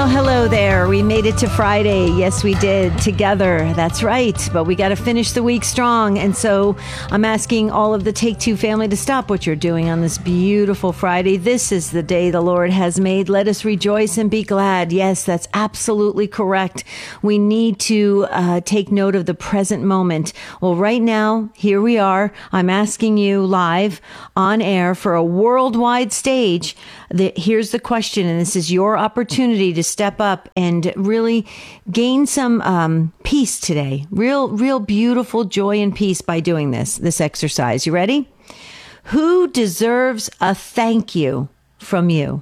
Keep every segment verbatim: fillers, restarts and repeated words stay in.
Well, hello there. We made it to Friday. Yes, we did. Together. That's right. But we got to finish the week strong. And so I'm asking all of the Take Two family to stop what you're doing on this beautiful Friday. This is the day the Lord has made. Let us rejoice and be glad. Yes, that's absolutely correct. We need to uh, take note of the present moment. Well, right now, here we are. I'm asking you live on air for a worldwide stage. The, here's the question, and this is your opportunity to step up and really gain some um, peace today. Real, real beautiful joy and peace by doing this, this exercise. You ready? Who deserves a thank you from you?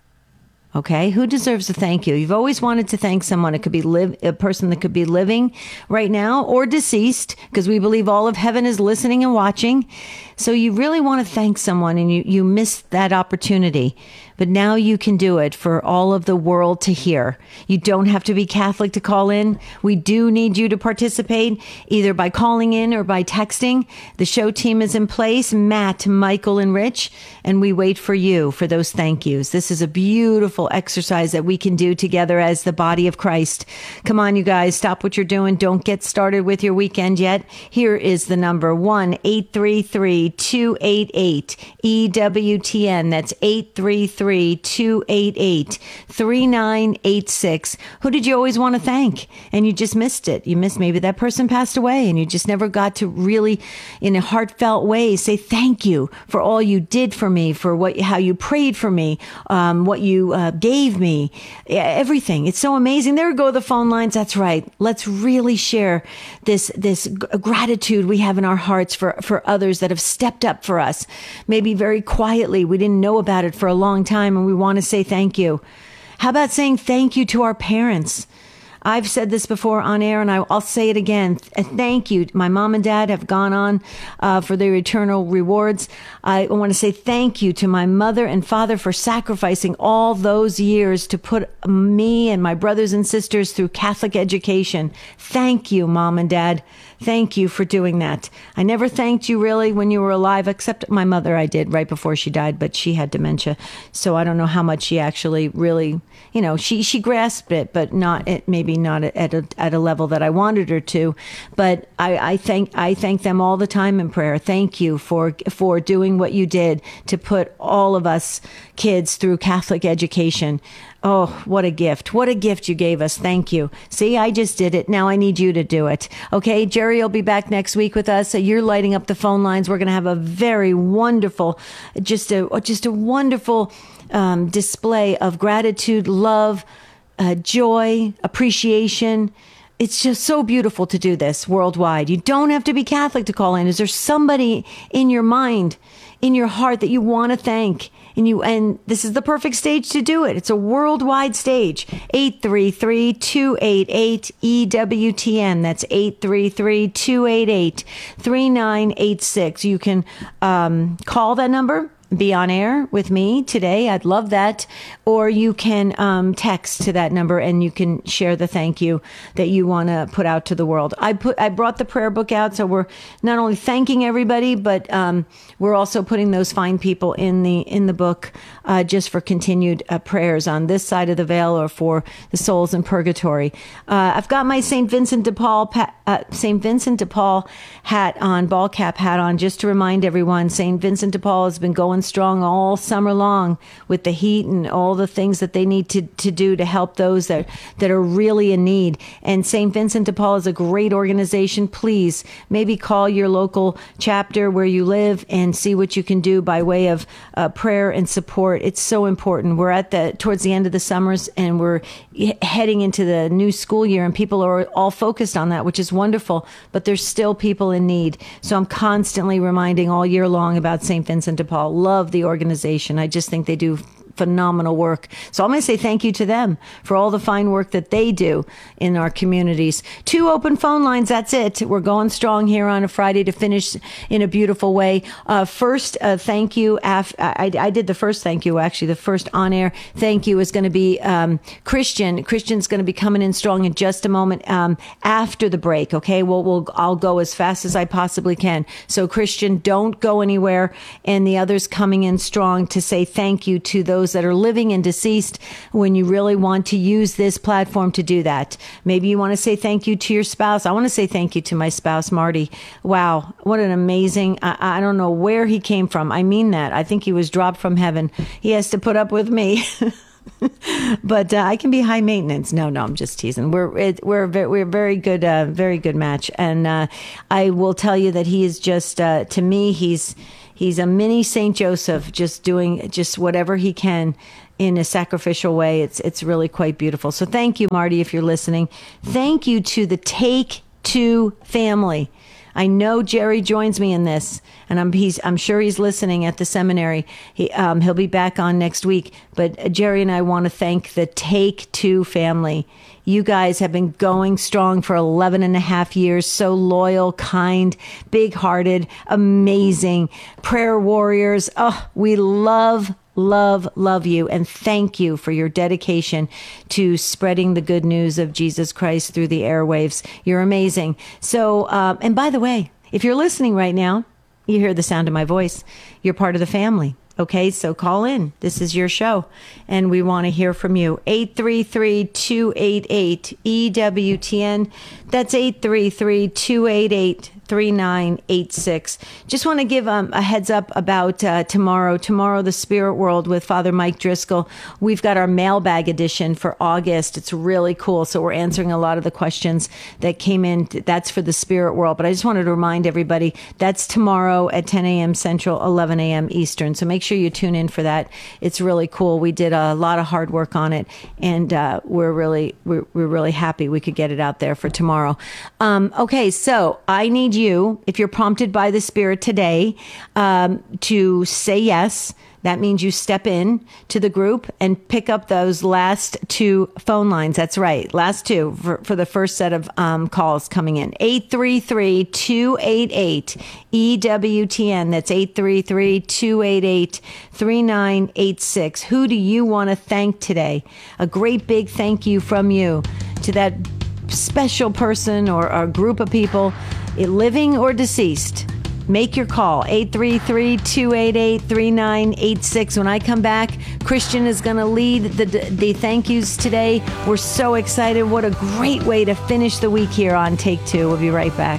Okay, who deserves a thank you? You've always wanted to thank someone. It could be live, a person that could be living right now or deceased, because we believe all of heaven is listening and watching. So you really want to thank someone, and you, you missed that opportunity. But now you can do it for all of the world to hear. You don't have to be Catholic to call in. We do need you to participate, either by calling in or by texting. The show team is in place, Matt, Michael, and Rich, and we wait for you for those thank yous. This is a beautiful exercise that we can do together as the body of Christ. Come on, you guys, stop what you're doing. Don't get started with your weekend yet. Here is the number, one eight three three, two eight eight, E W T N. That's eight three three, two eight eight, three nine eight six. Who did you always want to thank and you just missed it? You missed, maybe that person passed away and you just never got to really, in a heartfelt way, say thank you for all you did for me, for what, how you prayed for me, um, what you uh, gave me, everything. It's so amazing. There go the phone lines. That's right. Let's really share this this g- gratitude we have in our hearts for for others that have stepped up for us. Maybe very quietly, we didn't know about it for a long time, and we want to say thank you. How about saying thank you to our parents? I've said this before on air, and I, I'll say it again. Thank you. My mom and dad have gone on uh, for their eternal rewards. I want to say thank you to my mother and father for sacrificing all those years to put me and my brothers and sisters through Catholic education. Thank you, Mom and Dad. Thank you for doing that. I never thanked you really when you were alive, except my mother I did right before she died, but she had dementia. So I don't know how much she actually really, you know, she, she grasped it, but not it, maybe not at a, at a level that I wanted her to. But I, I thank, I thank them all the time in prayer. Thank you for, for doing what you did to put all of us kids through Catholic education. Oh, what a gift. What a gift you gave us. Thank you. See, I just did it. Now I need you to do it. Okay, Jerry will be back next week with us. So you're lighting up the phone lines. We're going to have a very wonderful, just a, just a wonderful um, display of gratitude, love, uh, joy, appreciation. It's just so beautiful to do this worldwide. You don't have to be Catholic to call in. Is there somebody in your mind, in your heart that you want to thank? And you, and this is the perfect stage to do it. It's a worldwide stage. eight three three, two eight eight, E W T N. That's eight three three, two eight eight, three nine eight six. You can um, call that number, be on air with me today. I'd love that. Or you can um, text to that number and you can share the thank you that you want to put out to the world. I put, I brought the prayer book out. So we're not only thanking everybody, but um, we're also putting those fine people in the, in the book uh, just for continued uh, prayers on this side of the veil or for the souls in purgatory. Uh, I've got my Saint Vincent de Paul, uh, Saint Vincent de Paul hat on, ball cap hat on, just to remind everyone, Saint Vincent de Paul has been going strong all summer long with the heat and all the things that they need to, to do to help those that, that are really in need. And Saint Vincent de Paul is a great organization. Please, maybe call your local chapter where you live and see what you can do by way of uh, prayer and support. It's so important. We're at the towards the end of the summers and we're heading into the new school year, and people are all focused on that, which is wonderful, but there's still people in need. So I'm constantly reminding all year long about Saint Vincent de Paul. Love the organization. I just think they do phenomenal work. So I'm going to say thank you to them for all the fine work that they do in our communities. Two open phone lines. That's it. We're going strong here on a Friday to finish in a beautiful way. Uh, first, uh, thank you. Af- I, I did the first thank you, actually. The first on-air thank you is going to be um, Christian. Christian's going to be coming in strong in just a moment um, after the break. Okay, well, we'll I'll go as fast as I possibly can. So Christian, don't go anywhere. And the others coming in strong to say thank you to those those that are living and deceased when you really want to use this platform to do that. Maybe you want to say thank you to your spouse. I want to say thank you to my spouse, Marty. Wow, what an amazing, I, I don't know where he came from. I mean that. I think he was dropped from heaven. He has to put up with me. But uh, I can be high maintenance. No, no, I'm just teasing. We're it, we're we're very good, uh, very good match. And uh, I will tell you that he is just uh, to me, he's he's a mini Saint Joseph, just doing just whatever he can in a sacrificial way. It's it's really quite beautiful. So thank you, Marty, if you're listening. Thank you to the Take Two family. I know Jerry joins me in this, and I'm he's I'm sure he's listening at the seminary. He um, he'll be back on next week. But Jerry and I want to thank the Take Two family. You guys have been going strong for eleven and a half years. So loyal, kind, big-hearted, amazing prayer warriors. Oh, we love. Love, love you, and thank you for your dedication to spreading the good news of Jesus Christ through the airwaves. You're amazing. So, um, and by the way, if you're listening right now, you hear the sound of my voice. You're part of the family. Okay, so call in. This is your show, and we want to hear from you. eight three three, two eight eight, E W T N. That's eight three three, two eight eight, three nine eight six. Just want to give um, a heads up about uh, tomorrow. Tomorrow, the Spirit World with Father Mike Driscoll. We've got our mailbag edition for August. It's really cool. So we're answering a lot of the questions that came in. That's for the Spirit World. But I just wanted to remind everybody that's tomorrow at ten a.m. Central, eleven a.m. Eastern. So make sure you tune in for that. It's really cool. We did a lot of hard work on it, and uh, we're really we're, we're really happy we could get it out there for tomorrow. Um, okay, so I need you, if you're prompted by the Spirit today, um, to say yes. That means you step in to the group and pick up those last two phone lines. That's right. Last two for, for the first set of um, calls coming in. eight three three, two eight eight, E W T N. That's eight three three, two eight eight, three nine eight six. Who do you want to thank today? A great big thank you from you to that special person or a group of people, living or deceased. Make your call, eight three three, two eight eight, three nine eight six. When I come back, Christian is going to lead the, the thank yous today. We're so excited. What a great way to finish the week here on Take Two. We'll be right back.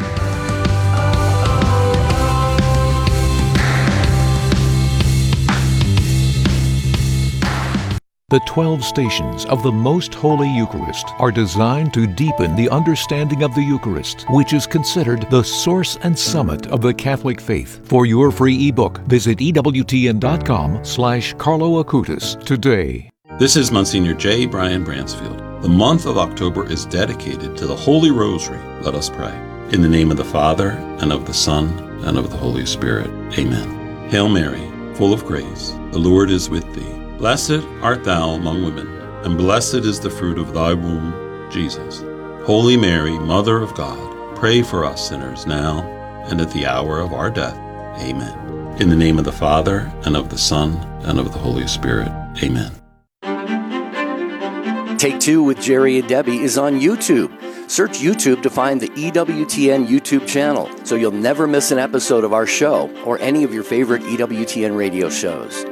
The twelve stations of the Most Holy Eucharist are designed to deepen the understanding of the Eucharist, which is considered the source and summit of the Catholic faith. For your free ebook, visit ewtn.com slash Carlo Acutis today. This is Monsignor J. Brian Bransfield. The month of October is dedicated to the Holy Rosary. Let us pray. In the name of the Father, and of the Son, and of the Holy Spirit. Amen. Hail Mary, full of grace, the Lord is with thee. Blessed art thou among women, and blessed is the fruit of thy womb, Jesus. Holy Mary, Mother of God, pray for us sinners now and at the hour of our death. Amen. In the name of the Father, and of the Son, and of the Holy Spirit. Amen. Take Two with Jerry and Debbie is on YouTube. Search YouTube to find the E W T N YouTube channel, so you'll never miss an episode of our show or any of your favorite E W T N radio shows.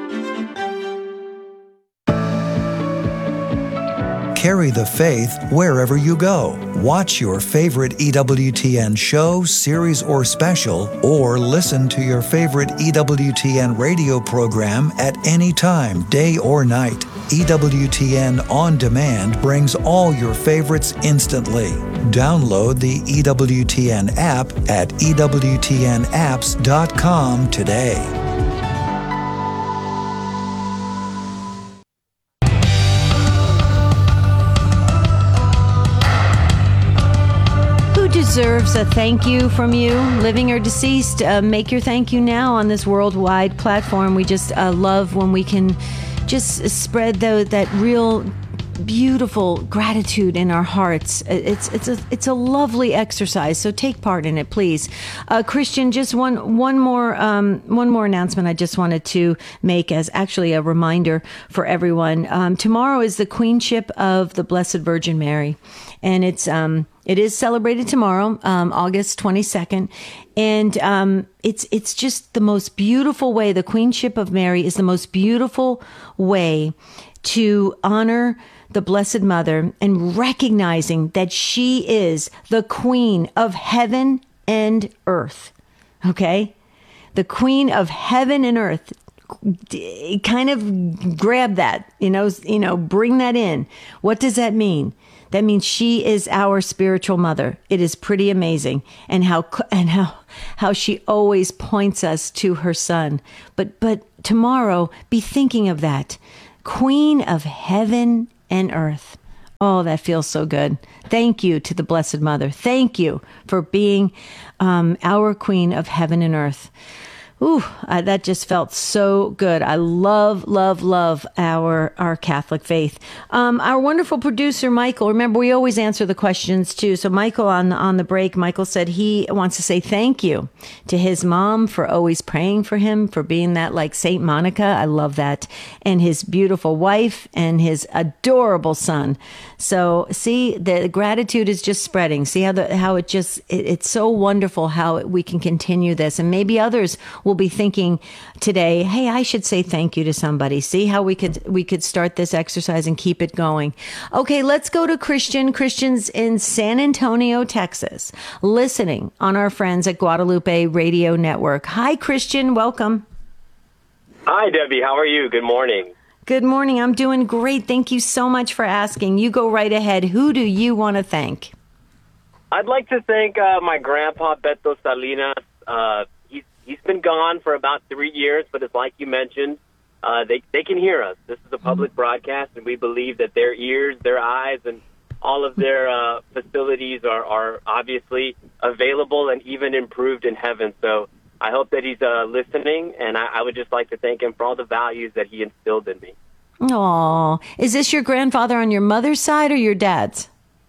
Carry the faith wherever you go. Watch your favorite E W T N show, series, or special, or listen to your favorite E W T N radio program at any time, day or night. E W T N On Demand brings all your favorites instantly. Download the E W T N app at E W T N apps dot com today. Deserves a thank you from you, living or deceased. Uh, make your thank you now on this worldwide platform. We just uh, love when we can just spread the, that real beautiful gratitude in our hearts. It's it's a it's a lovely exercise. So take part in it, please. Uh, Christian, just one one more um, one more announcement. I just wanted to make as actually a reminder for everyone. Um, tomorrow is the Queenship of the Blessed Virgin Mary, and it's um, it is celebrated tomorrow, um, August twenty-second, and um, it's it's just the most beautiful way. The Queenship of Mary is the most beautiful way to honor the Blessed Mother and recognizing that she is the Queen of heaven and earth. Okay? The Queen of heaven and earth. Kind of grab that, you know, you know, bring that in. What does that mean? That means she is our spiritual mother. It is pretty amazing. And how and how how she always points us to her son. But but tomorrow, be thinking of that. Queen of heaven and earth. Oh, that feels so good. Thank you to the Blessed Mother. Thank you for being um, our Queen of heaven and earth. Ooh, uh, that just felt so good. I love, love, love our our Catholic faith. Um, our wonderful producer, Michael, remember, we always answer the questions too. So Michael, on the, on the break, Michael said he wants to say thank you to his mom for always praying for him, for being that like Saint Monica. I love that. And his beautiful wife and his adorable son. So see, the gratitude is just spreading. See how the how it just, it, it's so wonderful how we can continue this. And maybe others will be thinking today, hey, I should say thank you to somebody. See how we could we could start this exercise and keep it going. Okay, let's go to Christian. Christian's in San Antonio, Texas, listening on our friends at Guadalupe Radio Network. Hi, Christian. Welcome. Hi, Debbie. How are you? Good morning. Good morning. I'm doing great. Thank you so much for asking. You go right ahead. Who do you want to thank? I'd like to thank uh, my grandpa, Beto Salinas. Uh, he's he's been gone for about three years, but it's like you mentioned, uh, they they can hear us. This is a public broadcast, and we believe that their ears, their eyes, and all of their uh, facilities are, are obviously available and even improved in heaven. So I hope that he's uh, listening, and I, I would just like to thank him for all the values that he instilled in me. Aw, is this your grandfather on your mother's side or your dad's?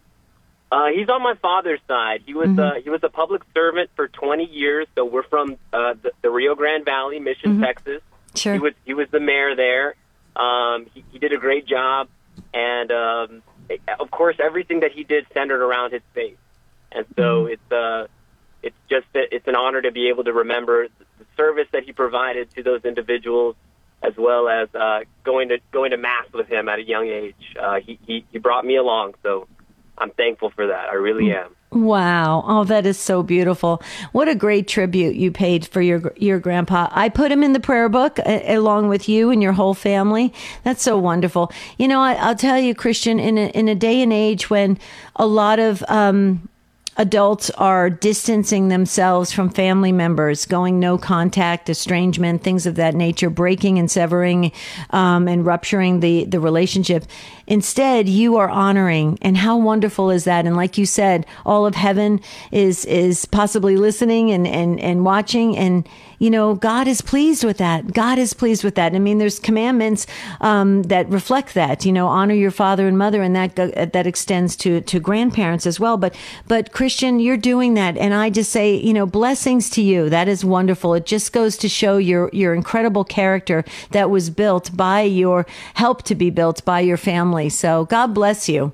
Uh, he's on my father's side. He was mm-hmm. uh, he was a public servant for twenty years. So we're from uh, the, the Rio Grande Valley, Mission, mm-hmm. Texas. Sure. He was he was the mayor there. Um, he, he did a great job, and um, it, of course, everything that he did centered around his faith. And so mm-hmm. it's uh, it's just it's an honor to be able to remember the service that he provided to those individuals, as well as uh, going to going to mass with him at a young age. Uh, he, he he brought me along, so I'm thankful for that. I really am. Wow. Oh, that is so beautiful. What a great tribute you paid for your your grandpa. I put him in the prayer book uh, along with you and your whole family. That's so wonderful. You know, I, I'll tell you, Christian, in a, in a day and age when a lot of um, adults are distancing themselves from family members, going no contact, estrangement, things of that nature, breaking and severing um, and rupturing the, the relationship. Instead, you are honoring. And how wonderful is that? And like you said, all of heaven is is possibly listening and, and, and watching. And, you know, God is pleased with that. God is pleased with that. I mean, there's commandments um, that reflect that, you know, honor your father and mother. And that that extends to, to grandparents as well. But, but Christian, you're doing that. And I just say, you know, blessings to you. That is wonderful. It just goes to show your, your incredible character that was built by your, help to be built by your family. So God bless you.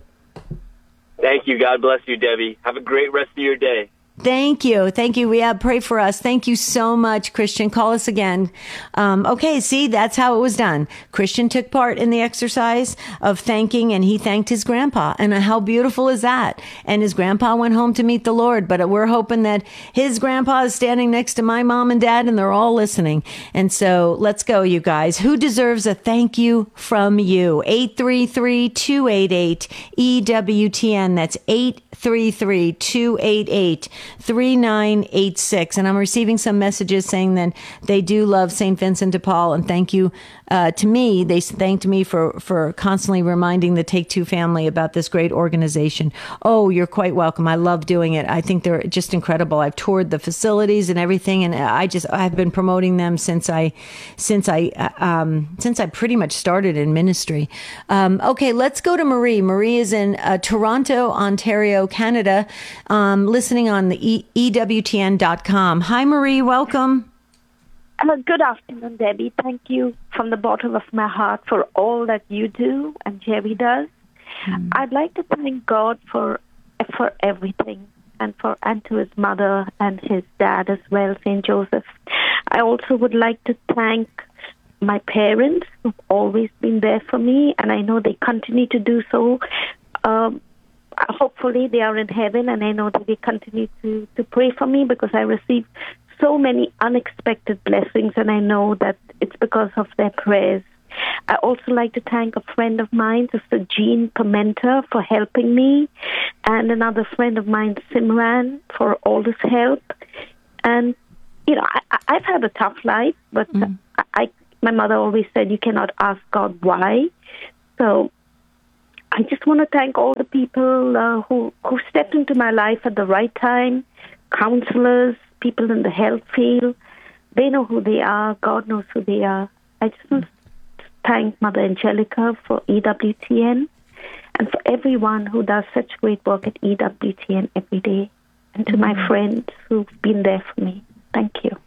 Thank you. God bless you, Debbie. Have a great rest of your day. Thank you. Thank you. We have pray for us. Thank you so much, Christian. Call us again. Um, okay. See, that's how it was done. Christian took part in the exercise of thanking, and he thanked his grandpa. And how beautiful is that? And his grandpa went home to meet the Lord, but we're hoping that his grandpa is standing next to my mom and dad, and they're all listening. And so let's go, you guys. Who deserves a thank you from you? eight three three, two eight eight, E W T N. That's eight three three, two eight eight, three nine eight six. And I'm receiving some messages saying that they do love Saint Vincent de Paul, and thank you uh, to me, they thanked me for, for constantly reminding the Take Two family about this great organization. Oh, you're quite welcome. I love doing it. I think they're just incredible. I've toured the facilities and everything, and I just I've been promoting them since I since I um, since I pretty much started in ministry. Um, okay, let's go to Marie. Marie is in uh, Toronto, Ontario, Canada, um, listening on the e- E W T N dot com. Hi, Marie. Welcome. Uh, good afternoon, Debbie. Thank you from the bottom of my heart for all that you do and Jerry does. Mm. I'd like to thank God for for everything, and for and to his mother and his dad as well, Saint Joseph. I also would like to thank my parents who've always been there for me, and I know they continue to do so. Um, hopefully they are in heaven, and I know that they continue to, to pray for me, because I receive so many unexpected blessings, and I know that it's because of their prayers. I also like to thank a friend of mine, Sister Jean Pimenta, for helping me, and another friend of mine, Simran, for all this help. And, you know, I, I've had a tough life, but mm. I, I, my mother always said, you cannot ask God why. So I just want to thank all the people uh, who, who stepped into my life at the right time, counselors, people in the health field. They know who they are. God knows who they are. I just want to thank Mother Angelica for E W T N, and for everyone who does such great work at E W T N every day, and to my friends who've been there for me. Thank you.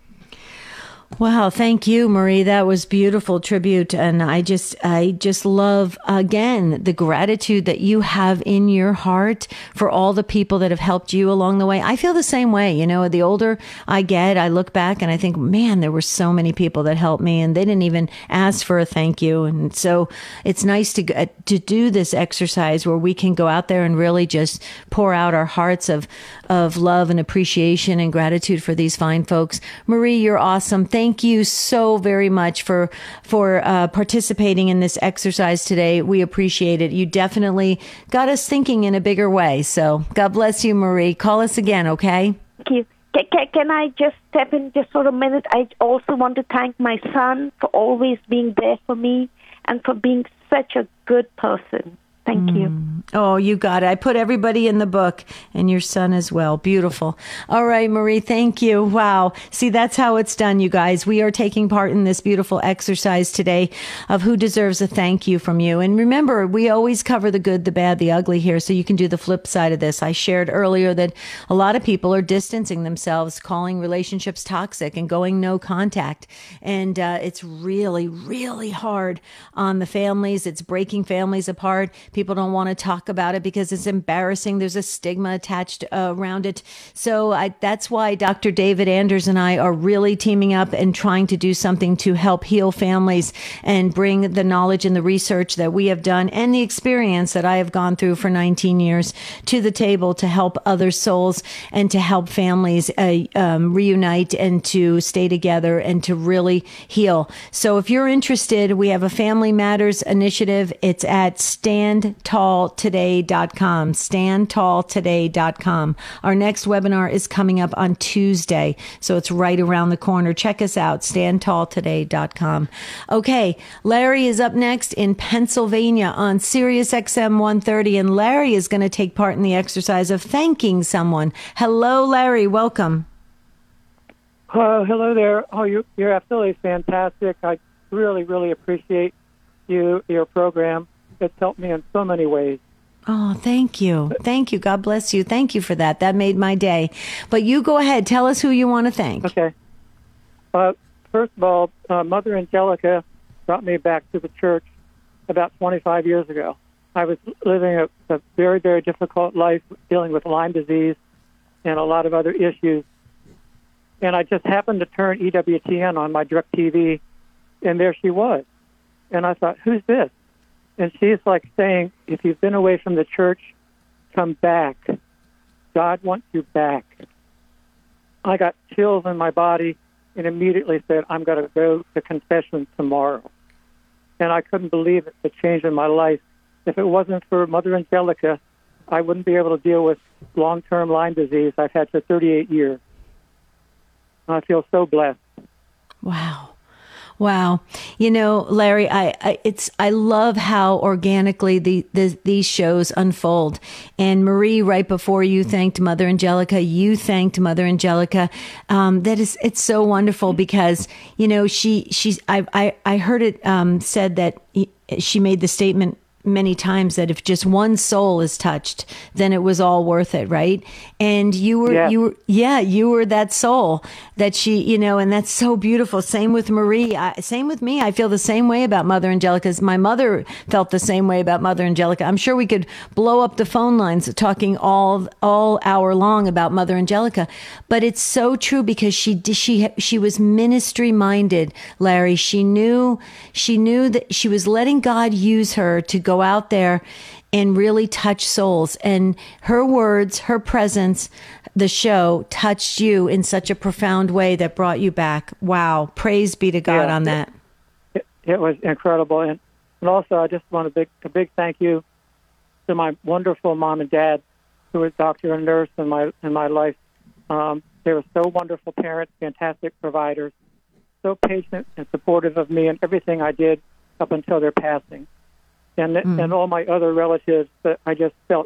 Wow, thank you, Marie. That was beautiful tribute, and I just, I just love again the gratitude that you have in your heart for all the people that have helped you along the way. I feel the same way. You know, the older I get, I look back and I think, man, there were so many people that helped me, and they didn't even ask for a thank you. And so it's nice to uh, to do this exercise where we can go out there and really just pour out our hearts of of love and appreciation and gratitude for these fine folks. Marie, you're awesome. Thank you so very much for for uh, participating in this exercise today. We appreciate it. You definitely got us thinking in a bigger way. So God bless you, Marie. Call us again, okay? Thank you. Can, can, can I just step in just for a minute? I also want to thank my son for always being there for me and for being such a good person. Thank you. Mm. Oh, you got it. I put everybody in the book, and your son as well. Beautiful. All right, Marie, thank you. Wow. See, that's how it's done, you guys. We are taking part in this beautiful exercise today of who deserves a thank you from you. And remember, we always cover the good, the bad, the ugly here, so you can do the flip side of this. I shared earlier that a lot of people are distancing themselves, calling relationships toxic and going no contact. And uh, it's really, really hard on the families. It's breaking families apart. People don't want to talk about it because it's embarrassing. There's a stigma attached uh, around it. So I, that's why Doctor David Anders and I are really teaming up and trying to do something to help heal families and bring the knowledge and the research that we have done and the experience that I have gone through for nineteen years to the table to help other souls and to help families uh, um, reunite and to stay together and to really heal. So if you're interested, we have a Family Matters initiative. It's at stand tall today dot com, stand tall today dot com. Our next webinar is coming up on Tuesday, so it's right around the corner. Check us out, stand tall today dot com. Okay, Larry is up next in Pennsylvania on Sirius X M one thirty, and Larry is going to take part in the exercise of thanking someone. Hello, Larry. Welcome. Uh, hello there. Oh, you, you're absolutely fantastic. I really, really appreciate you, your program. It's helped me in so many ways. Oh, thank you. Thank you. God bless you. Thank you for that. That made my day. But you go ahead. Tell us who you want to thank. Okay. Uh, first of all, uh, Mother Angelica brought me back to the church about twenty-five years ago. I was living a, a very, very difficult life, dealing with Lyme disease and a lot of other issues. And I just happened to turn E W T N on my DirecTV, and there she was. And I thought, who's this? And she's like saying, if you've been away from the church, come back. God wants you back. I got chills in my body and immediately said, I'm going to go to confession tomorrow. And I couldn't believe it, the change in my life. If it wasn't for Mother Angelica, I wouldn't be able to deal with long-term Lyme disease I've had for thirty-eight years. And I feel so blessed. Wow. Wow. You know, Larry, I, I it's I love how organically the, the these shows unfold. And Marie, right before you thanked Mother Angelica, you thanked Mother Angelica. Um, that is, it's so wonderful because, you know, she she's I I, I heard it um, said that she made the statement many times that if just one soul is touched, then it was all worth it, right? And you were, yeah. you were, yeah, you were that soul that she, you know, and that's so beautiful. Same with Marie. I, same with me. I feel the same way about Mother Angelica as my mother felt the same way about Mother Angelica. I'm sure we could blow up the phone lines talking all, all hour long about Mother Angelica, but it's so true because she, she, she was ministry minded, Larry. She knew, she knew that she was letting God use her to go go out there and really touch souls. And her words, her presence, the show touched you in such a profound way that brought you back. Wow. Praise be to God yeah, on that. It, it was incredible. And, and also, I just want a big, a big thank you to my wonderful mom and dad, who was doctor and nurse in my, in my life. Um, they were so wonderful parents, fantastic providers, so patient and supportive of me and everything I did up until their passing. And, mm. and all my other relatives that I just felt